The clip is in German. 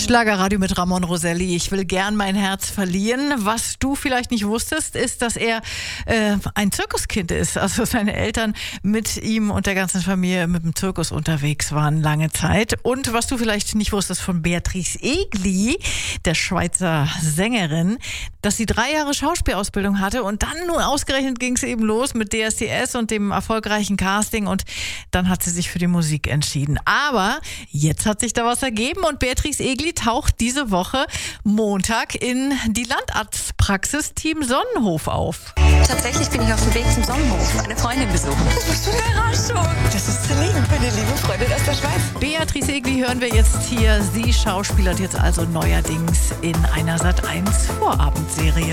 Schlagerradio mit Ramon Roselli. Ich will gern mein Herz verlieren. Was du vielleicht nicht wusstest, ist, dass er ein Zirkuskind ist. Also seine Eltern mit ihm und der ganzen Familie mit dem Zirkus unterwegs waren lange Zeit. Und was du vielleicht nicht wusstest von Beatrice Egli, der Schweizer Sängerin, dass sie 3 Jahre Schauspielausbildung hatte und dann nur ausgerechnet ging es eben los mit DSDS und dem erfolgreichen Casting und dann hat sie sich für die Musik entschieden. Aber jetzt hat sich da was ergeben und Beatrice Egli taucht diese Woche Montag in die Landarztpraxis Team Sonnenhof auf. Tatsächlich bin ich auf dem Weg zum Sonnenhof, eine Freundin besuchen. Das ist eine Überraschung. Das ist Celine, meine liebe Freundin aus der Schweiz. Beatrice Egli hören wir jetzt hier. Sie schauspielert jetzt also neuerdings in einer Sat.1 Vorabendserie.